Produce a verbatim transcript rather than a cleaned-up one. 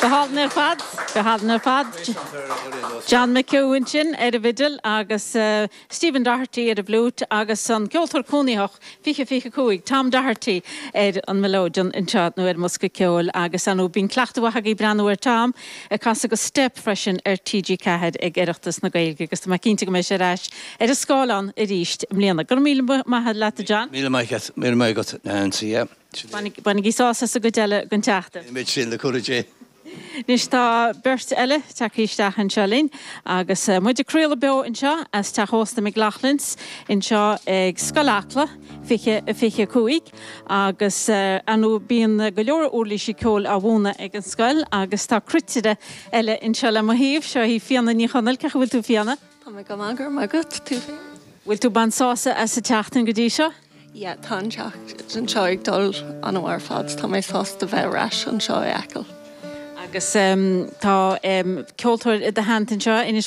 Behalner fad, behalner fad. John McEwen sin er a vidal agus uh, Stephen Doherty er a blút agus son Ceoltar Cúnaíoch fiche fiche cúig Tom Doherty er an melódion in chat nu er musca ceol agus anú bín clachtahachag brenn ar Tom a cas agus step freisin ar T G Cahead ag iireachtas na Gaeilge agus tá cinnte go mé sé reis er a scálan i ríist mbliana. Gur míle maithad leat John? Míle maithad, míle maithad Nancy, yeah. Banig ísása sa go deile gon teachta. Mid sin le cúraidir. Nis tá burt eile takeísteach an seolín agus uh, muid a cruúla beo in seo as tá hósta me glachlins in seo ag scoláachla fiche fiche cúig agus uh, anú bíon go leor úrlaí ceol a bhúna ag an scoil agus tá cruiteide eile in seo le mohíomh seo hí fianna ní chonal cecha bhfuil tú fianna? Tá me go magur má gut tú fi. Bhfuil tú ban sása as sa teachtain go dtí seo? Ié, tá an teacht an seo ag dul an bhar fad tá mé sásta bheith reis an seo eacail. Agus um, tá um, ceoltóir i d hand in seo